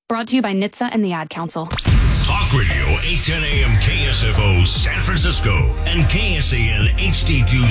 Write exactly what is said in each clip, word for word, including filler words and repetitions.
Brought to you by N H T S A and the Ad Council. Talk Radio, eight ten a.m. K S F O San Francisco and K S A N H D two.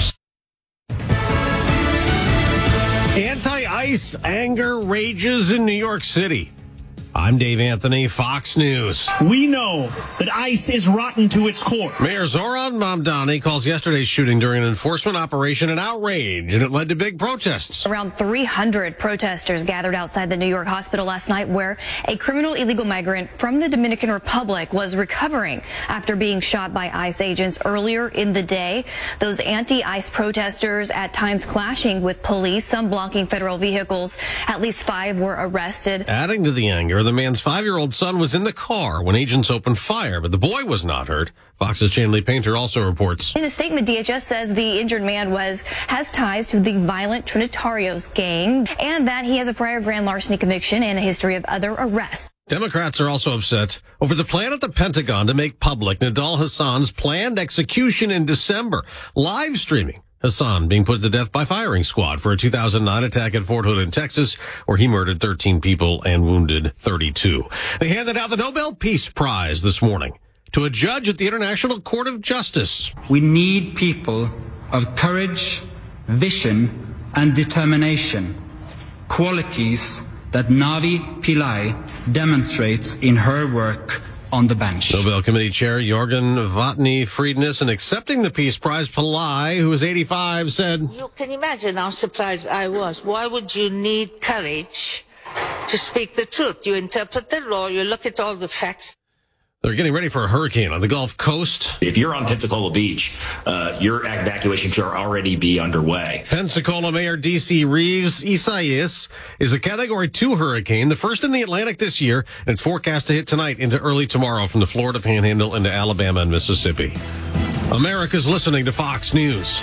Anti-ICE anger rages in New York City. I'm Dave Anthony, Fox News. We know that ICE is rotten to its core. Mayor Zoran Mamdani calls yesterday's shooting during an enforcement operation an outrage, and it led to big protests. Around three hundred protesters gathered outside the New York hospital last night, where a criminal illegal migrant from the Dominican Republic was recovering after being shot by ICE agents earlier in the day. Those anti-ICE protesters at times clashing with police, some blocking federal vehicles. At least five were arrested. Adding to the anger, the man's five-year-old son was in the car when agents opened fire, but the boy was not hurt. Fox's Chanley Painter also reports. In a statement, D H S says the injured man was has ties to the violent Trinitarios gang and that he has a prior grand larceny conviction and a history of other arrests. Democrats are also upset over the plan at the Pentagon to make public Nidal Hassan's planned execution in December, live streaming Hassan being put to death by firing squad for a two thousand nine attack at Fort Hood in Texas, where he murdered thirteen people and wounded thirty-two. They handed out the Nobel Peace Prize this morning to a judge at the International Court of Justice. We need people of courage, vision, and determination, qualities that Navi Pillai demonstrates in her work on the bench. Nobel Committee Chair Jorgen Vatni Friednissen accepting the Peace Prize. Pillai, who was eighty-five, said, "You can imagine how surprised I was. Why would you need courage to speak the truth? You interpret the law, you look at all the facts." They're getting ready for a hurricane on the Gulf Coast. If you're on Pensacola Beach, uh, your evacuation should already be underway. Pensacola Mayor D C Reeves Isaias is a Category two hurricane, the first in the Atlantic this year, and it's forecast to hit tonight into early tomorrow from the Florida Panhandle into Alabama and Mississippi. America's listening to Fox News.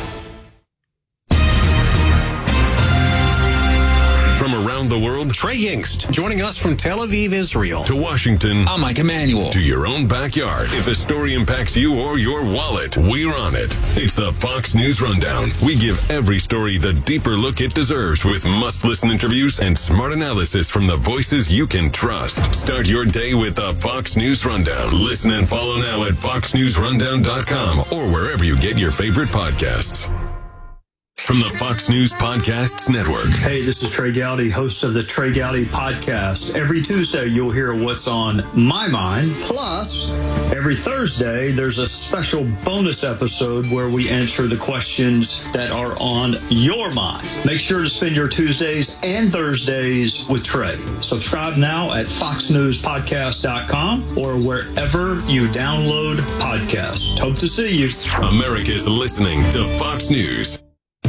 From around the world, Trey Yingst joining us from Tel Aviv, Israel. to Washington, I'm Mike Emanuel. to your own backyard. If a story impacts you or your wallet, we're on it. It's the Fox News Rundown. We give every story the deeper look it deserves with must-listen interviews and smart analysis from the voices you can trust. Start your day with the Fox News Rundown. Listen and follow now at fox news rundown dot com or wherever you get your favorite podcasts. From the Fox News Podcasts Network. Hey, this is Trey Gowdy, host of the Trey Gowdy Podcast. Every Tuesday, you'll hear what's on my mind. Plus, every Thursday, there's a special bonus episode where we answer the questions that are on your mind. Make sure to spend your Tuesdays and Thursdays with Trey. Subscribe now at fox news podcast dot com or wherever you download podcasts. Hope to see you. America's listening to Fox News.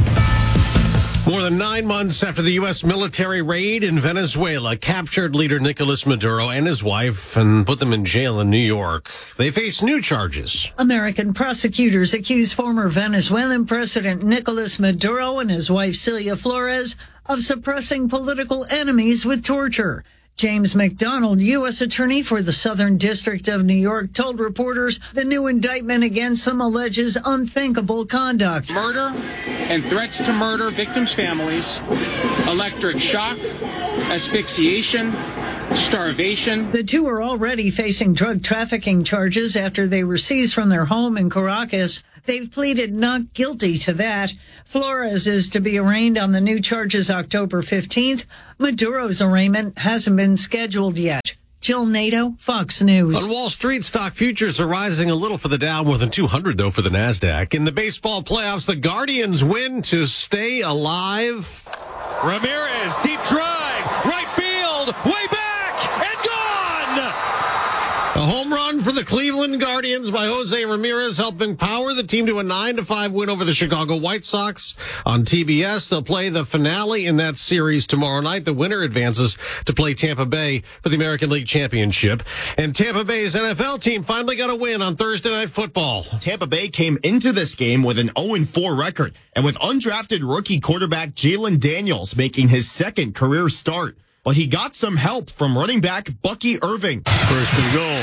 More than nine months after the U S military raid in Venezuela captured leader Nicolas Maduro and his wife and put them in jail in New York, they face new charges. American prosecutors accuse former Venezuelan President Nicolas Maduro and his wife Celia Flores of suppressing political enemies with torture. James McDonald, U S attorney for the Southern District of New York, told reporters the new indictment against them alleges unthinkable conduct. Murder and threats to murder victims' families, electric shock, asphyxiation, starvation. The two are already facing drug trafficking charges after they were seized from their home in Caracas. They've pleaded not guilty to that. Flores is to be arraigned on the new charges October fifteenth. Maduro's arraignment hasn't been scheduled yet. Jill Nato, Fox News. On Wall Street, stock futures are rising a little for the Dow, more than two hundred, though, for the NASDAQ. In the baseball playoffs, the Guardians win to stay alive. Ramirez, deep drive, right field, way back, and gone! A home run for the Cleveland Guardians by Jose Ramirez, helping power the team to a nine to five win over the Chicago White Sox on T B S. They'll play the finale in that series tomorrow night. The winner advances to play Tampa Bay for the American League Championship. And Tampa Bay's N F L team finally got a win on Thursday Night Football. Tampa Bay came into this game with an oh and four record, and with undrafted rookie quarterback Jalen Daniels making his second career start. But he got some help from running back Bucky Irving. First and goal.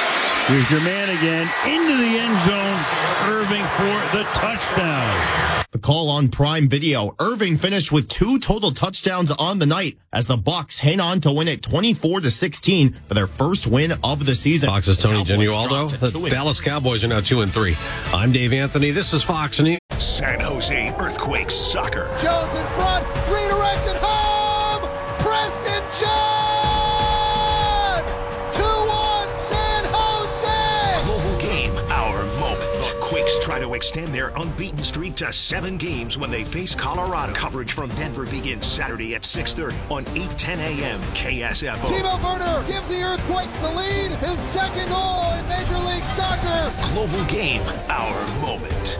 Here's your man again into the end zone. Irving for the touchdown. The call on Prime Video. Irving finished with two total touchdowns on the night as the Bucs hang on to win it twenty-four to sixteen for their first win of the season. Fox's Tony Cowboys Genualdo. dropped to The Dallas Cowboys are now two and three. I'm Dave Anthony. This is Fox News. San Jose Earthquakes soccer. Jones in front, redirected home. Preston John. two one San Jose. Global game, our moment. The Quakes try to extend their unbeaten streak to seven games when they face Colorado. Coverage from Denver begins Saturday at six thirty on eight ten a.m. K S F O. Timo Werner gives the Earthquakes the lead. His second goal in Major League Soccer. Global game, our moment.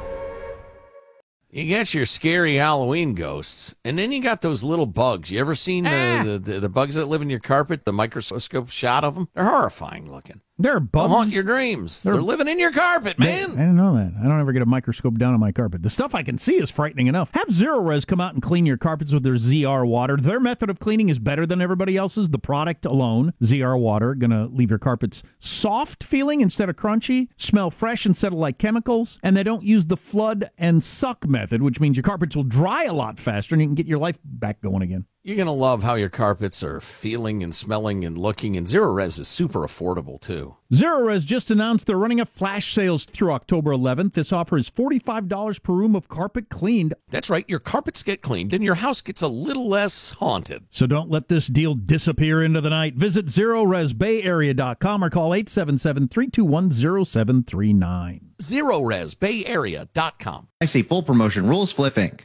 You got your scary Halloween ghosts, and then you got those little bugs. You ever seen Ah. the, the the bugs that live in your carpet, the microscope shot of them? They're horrifying looking. They're bugs. They'll haunt your dreams. They're, They're living in your carpet, man. I didn't know that. I don't ever get a microscope down on my carpet. The stuff I can see is frightening enough. Have Zero Res come out and clean your carpets with their Z R water. Their method of cleaning is better than everybody else's. The product alone, Z R water, going to leave your carpets soft feeling instead of crunchy, smell fresh instead of like chemicals, and they don't use the flood and suck method, which means your carpets will dry a lot faster and you can get your life back going again. You're going to love how your carpets are feeling and smelling and looking, and Zero Res is super affordable, too. Zero Res just announced they're running a flash sales through October eleventh. This offer is forty-five dollars per room of carpet cleaned. That's right. Your carpets get cleaned, and your house gets a little less haunted. So don't let this deal disappear into the night. Visit zero res bay area dot com or call eight seven seven, three two one, zero seven three nine. zero res bay area dot com. I see full promotion rules, Flip Incorporated.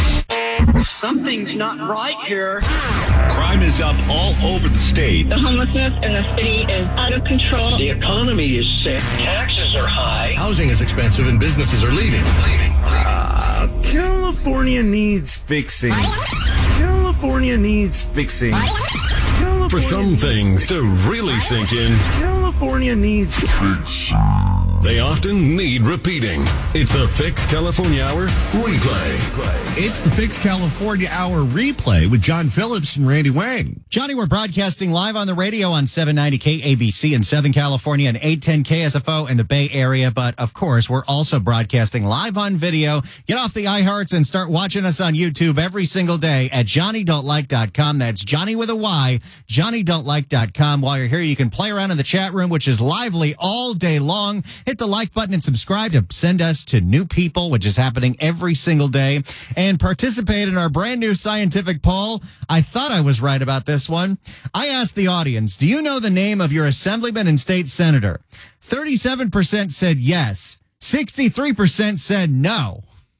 Something's not right here. Crime is up all over the state. The homelessness in the city is out of control. The economy is sick. Taxes are high. Housing is expensive and businesses are leaving. Leaving. Uh, California needs fixing. California needs fixing. California For some things to really sink in, California needs fixing. They often need repeating. It's the Fix California Hour replay. It's the Fix California Hour replay with John Phillips and Randy Wang. Johnny, we're broadcasting live on the radio on seven ninety K A B C in Southern California and eight ten K S F O in the Bay Area. But, of course, we're also broadcasting live on video. Get off the iHearts and start watching us on YouTube every single day at Johnny Don't Like dot com. That's Johnny with a Y, Johnny Don't Like dot com. While you're here, you can play around in the chat room, which is lively all day long. Hit the like button and subscribe to send us to new people, which is happening every single day. And participate in our brand new scientific poll. I thought I was right about this one. I asked the audience, do you know the name of your assemblyman and state senator? thirty-seven percent said yes. sixty-three percent said no.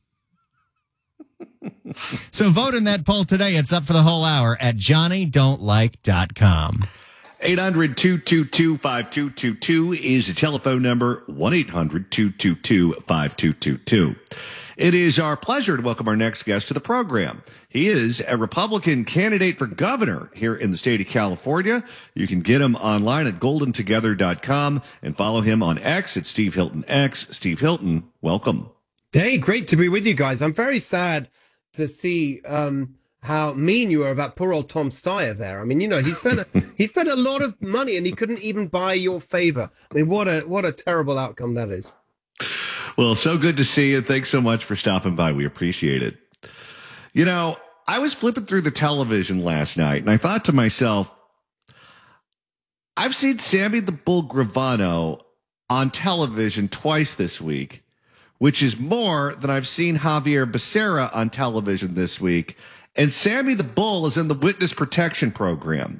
So vote in that poll today. It's up for the whole hour at Johnny Don't Like dot com. eight hundred, two two two, five two two two is the telephone number, one eight hundred, two two two, five two two two. It is our pleasure to welcome our next guest to the program. He is a Republican candidate for governor here in the state of California. You can get him online at golden together dot com and follow him on X at Steve Hilton X. Steve Hilton, welcome. Hey, great to be with you guys. I'm very sad to see um, how mean you were about poor old Tom Steyer there. I mean, you know, he spent a, he spent a lot of money and he couldn't even buy your favor. I mean, what a what a terrible outcome that is. Well, so good to see you. Thanks so much for stopping by. We appreciate it. You know, I was flipping through the television last night and I thought to myself, I've seen Sammy the Bull Gravano on television twice this week, which is more than I've seen Javier Becerra on television this week. And Sammy the Bull is in the witness protection program.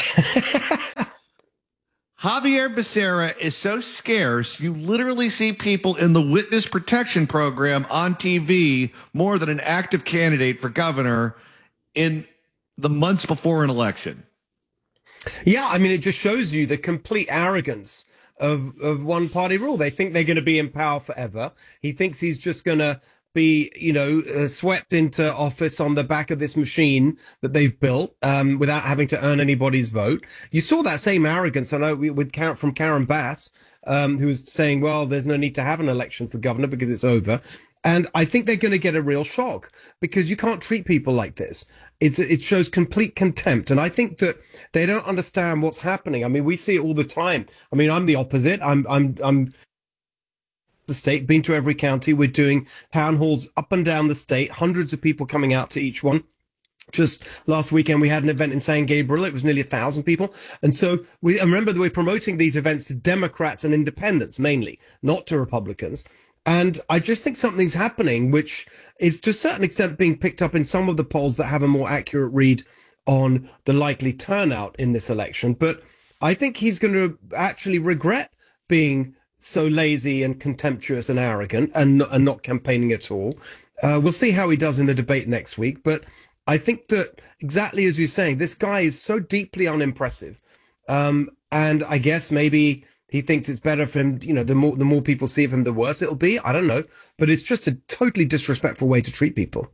Javier Becerra is so scarce, you literally see people in the witness protection program on T V more than an active candidate for governor in the months before an election. Yeah, I mean, it just shows you the complete arrogance of, of one party rule. They think they're going to be in power forever. He thinks he's just going to be, you know, uh, swept into office on the back of this machine that they've built um, without having to earn anybody's vote. You saw that same arrogance, I know, with Karen, from Karen Bass, um, who was saying, well, there's no need to have an election for governor because it's over. And I think they're going to get a real shock because you can't treat people like this. It's, it shows complete contempt. And I think that they don't understand what's happening. I mean, we see it all the time. I mean, I'm the opposite. I'm, I'm, I'm, the state, been to every county. We're doing town halls up and down the state, hundreds of people coming out to each one. Just last weekend, we had an event in San Gabriel. It was nearly a thousand people. And so we and remember that we're promoting these events to Democrats and independents mainly, not to Republicans. And I just think something's happening, which is to a certain extent being picked up in some of the polls that have a more accurate read on the likely turnout in this election. But I think he's going to actually regret being so lazy and contemptuous and arrogant and, and not campaigning at all. Uh, we'll see how he does in the debate next week. But I think that exactly as you're saying, this guy is so deeply unimpressive. Um, and I guess maybe he thinks it's better for him, you know, the more the more people see of him, the worse it'll be. I don't know. But it's just a totally disrespectful way to treat people.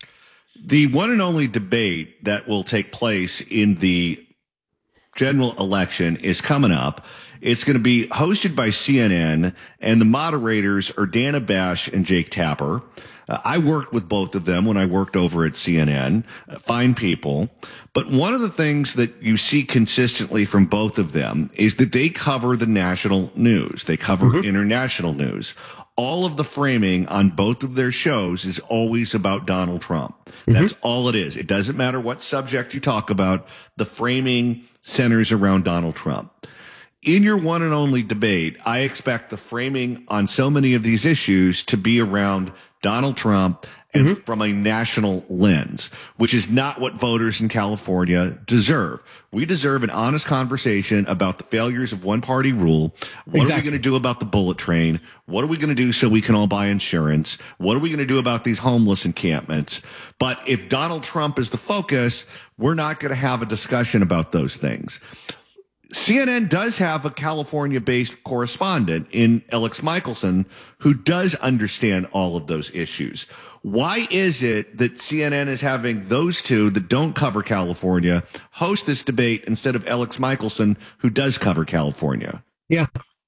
The one and only debate that will take place in the general election is coming up. It's going to be hosted by C N N, and the moderators are Dana Bash and Jake Tapper. Uh, I worked with both of them when I worked over at C N N. Uh, fine people. But one of the things that you see consistently from both of them is that they cover the national news. They cover mm-hmm. international news. All of the framing on both of their shows is always about Donald Trump. Mm-hmm. That's all it is. It doesn't matter what subject you talk about. The framing centers around Donald Trump. In your one and only debate, I expect the framing on so many of these issues to be around Donald Trump and mm-hmm. from a national lens, which is not what voters in California deserve. We deserve an honest conversation about the failures of one-party rule. What exactly. are we going to do about the bullet train? What are we going to do so we can all buy insurance? What are we going to do about these homeless encampments? But if Donald Trump is the focus, we're not going to have a discussion about those things. C N N does have a California-based correspondent in Alex Michelson who does understand all of those issues. Why is it that C N N is having those two that don't cover California host this debate instead of Alex Michelson, who does cover California? Yeah.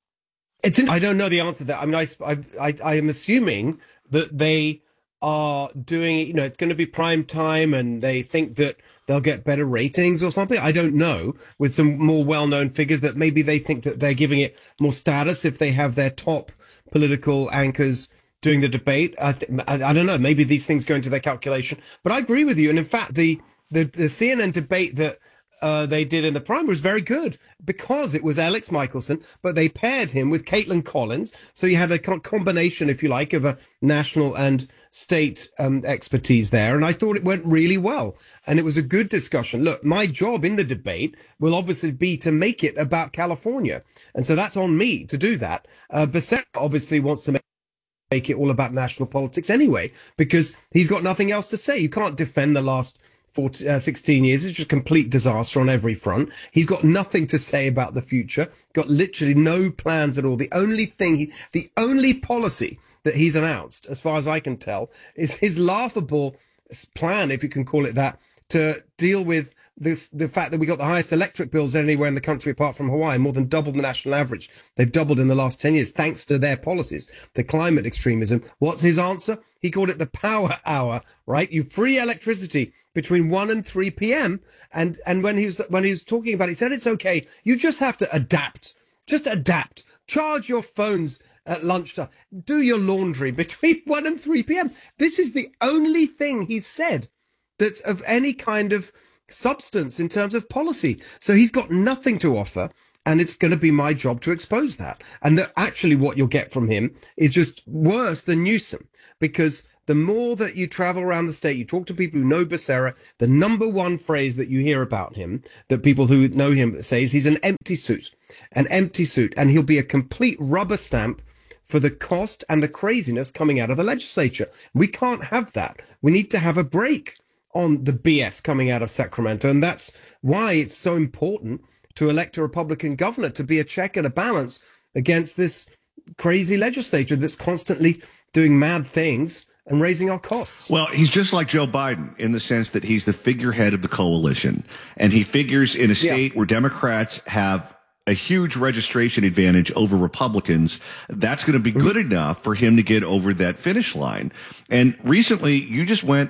It's an, I don't know the answer to that. I mean, I, I, I, I am assuming that they are doing it, you know, it's going to be prime time and they think that they'll get better ratings or something. I don't know, with some more well-known figures that maybe they think that they're giving it more status if they have their top political anchors doing the debate. I, th- I, I don't know. Maybe these things go into their calculation. But I agree with you. And in fact, the, the, the C N N debate that uh, they did in the primary was very good because it was Alex Michelson, but they paired him with Caitlin Collins. So you had a co- combination, if you like, of a national and state um, expertise there. And I thought it went really well. And it was a good discussion. Look, my job in the debate will obviously be to make it about California. And so that's on me to do that. Uh, Becerra obviously wants to make make it all about national politics anyway, because he's got nothing else to say. You can't defend the last fourteen, uh, sixteen years. It's just a complete disaster on every front. He's got nothing to say about the future, got literally no plans at all. The only thing, he, the only policy that he's announced, as far as I can tell, is his laughable plan, if you can call it that, to deal with this, the fact that we got the highest electric bills anywhere in the country apart from Hawaii, more than double the national average. They've doubled in the last ten years, thanks to their policies, the climate extremism. What's his answer? He called it the power hour, right? You free electricity between one and three p.m. And, and when he was, when he was talking about it, he said, it's okay. You just have to adapt. Just adapt. Charge your phones at lunchtime. Do your laundry between one and three p.m. This is the only thing he's said that's of any kind of substance in terms of policy. So he's got nothing to offer, and it's going to be my job to expose that. And that actually what you'll get from him is just worse than Newsom, because the more that you travel around the state, you talk to people who know Becerra, the number one phrase that you hear about him, that people who know him say, is he's an empty suit, an empty suit, and he'll be a complete rubber stamp for the cost and the craziness coming out of the legislature. We can't have that. We need to have a break on the B S coming out of Sacramento. And that's why it's so important to elect a Republican governor to be a check and a balance against this crazy legislature that's constantly doing mad things and raising our costs. Well, he's just like Joe Biden in the sense that he's the figurehead of the coalition. And he figures in a state yeah. where Democrats have a huge registration advantage over Republicans, that's going to be good enough for him to get over that finish line. And recently, you just went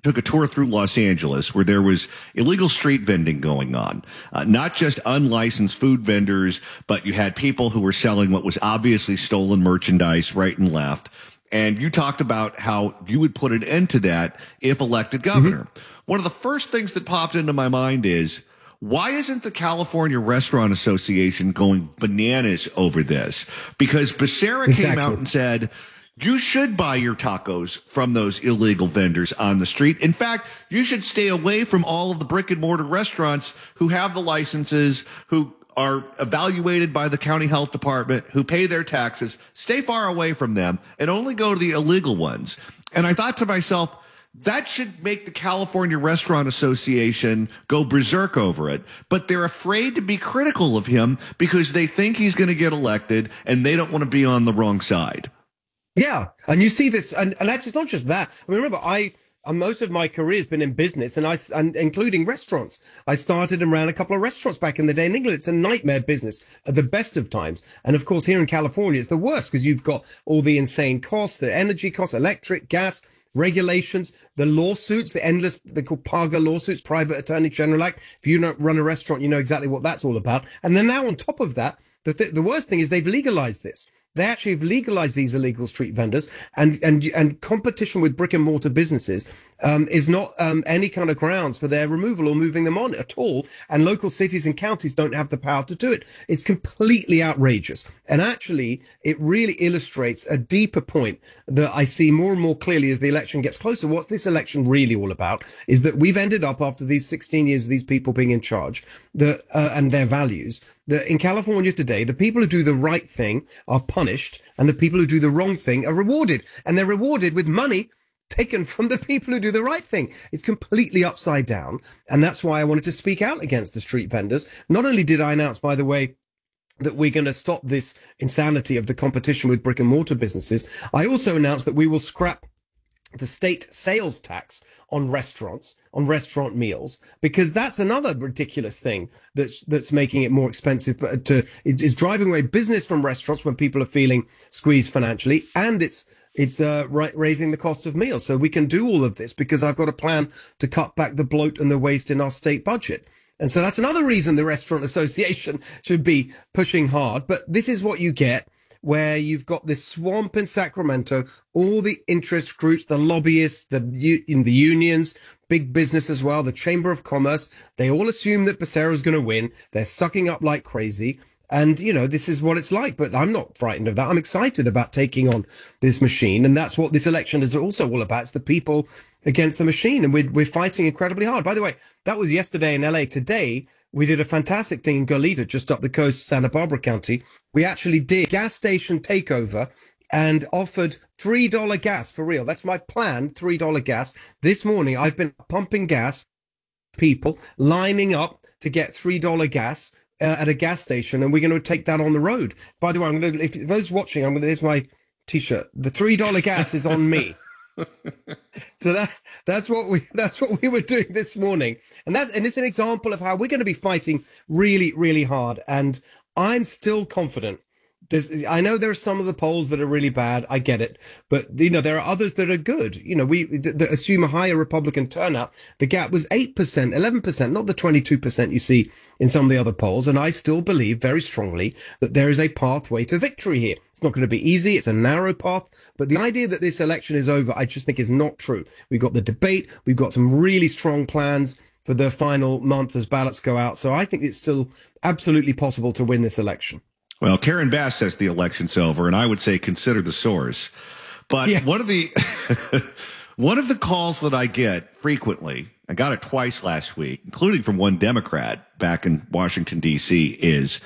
took a tour through Los Angeles where there was illegal street vending going on. Uh, not just unlicensed food vendors, but you had people who were selling what was obviously stolen merchandise right and left. And you talked about how you would put an end to that if elected governor. Mm-hmm. One of the first things that popped into my mind is, why isn't the California Restaurant Association going bananas over this? Because Becerra exactly. came out and said, you should buy your tacos from those illegal vendors on the street. In fact, you should stay away from all of the brick and mortar restaurants who have the licenses, who are evaluated by the county health department, who pay their taxes. Stay far away from them and only go to the illegal ones. And I thought to myself, that should make the California Restaurant Association go berserk over it. But they're afraid to be critical of him because they think he's going to get elected and they don't want to be on the wrong side. Yeah, and you see this, and, and actually it's not just that. I mean, remember, I uh, most of my career has been in business, and I, and including restaurants. I started and ran a couple of restaurants back in the day in England. It's a nightmare business at the best of times, and of course here in California it's the worst because you've got all the insane costs, the energy costs, electric, gas, regulations, the lawsuits, the endless, they're called PAGA lawsuits, Private Attorney General Act. If you don't run a restaurant, you know exactly what that's all about. And then now on top of that, the th- the worst thing is they've legalized this. They actually have legalized these illegal street vendors, and and and competition with brick and mortar businesses um, is not um, any kind of grounds for their removal or moving them on at all. And local cities and counties don't have the power to do it. It's completely outrageous. And actually, it really illustrates a deeper point that I see more and more clearly as the election gets closer. What's this election really all about is that we've ended up, after these sixteen years of these people being in charge, that uh, and their values, that in California today, the people who do the right thing are punished and the people who do the wrong thing are rewarded. And they're rewarded with money taken from the people who do the right thing. It's completely upside down. And that's why I wanted to speak out against the street vendors. Not only did I announce, by the way, that we're going to stop this insanity of the competition with brick and mortar businesses, I also announced that we will scrap the state sales tax on restaurants, on restaurant meals, because that's another ridiculous thing that's that's making it more expensive to is driving away business from restaurants when people are feeling squeezed financially, and it's it's uh, right, raising the cost of meals. So we can do all of this because I've got a plan to cut back the bloat and the waste in our state budget. And so that's another reason the Restaurant Association should be pushing hard. But this is what you get, where you've got this swamp in Sacramento, all the interest groups, the lobbyists, the in the unions, big business as well, the Chamber of Commerce. They all assume that Becerra is going to win. They're sucking up like crazy. And, you know, this is what it's like. But I'm not frightened of that. I'm excited about taking on this machine. And that's what this election is also all about. It's the people against the machine. And we're, we're fighting incredibly hard. By the way, that was yesterday in L A. Today, we did a fantastic thing in Goleta, just up the coast, Santa Barbara County. We actually did gas station takeover and offered three dollars gas for real. That's my plan, three dollars gas. This morning, I've been pumping gas, people lining up to get three dollars gas uh, at a gas station, and we're going to take that on the road. By the way, I'm going to, if those watching, I'm going to, there's my T-shirt. The three dollars gas is on me. So that that's what we that's what we were doing this morning, and that's and it's an example of how we're going to be fighting really, really hard. And I'm still confident. There's, I know there are some of the polls that are really bad. I get it, but you know there are others that are good. You know, we that assume a higher Republican turnout. The gap was eight percent, eleven percent, not the twenty-two percent you see in some of the other polls. And I still believe very strongly that there is a pathway to victory here. It's not going to be easy. It's a narrow path. But the idea that this election is over, I just think is not true. We've got the debate. We've got some really strong plans for the final month as ballots go out. So I think it's still absolutely possible to win this election. Well, Karen Bass says the election's over, and I would say consider the source. But yes. one of the one of the calls that I get frequently, I got it twice last week, including from one Democrat back in Washington, D C, is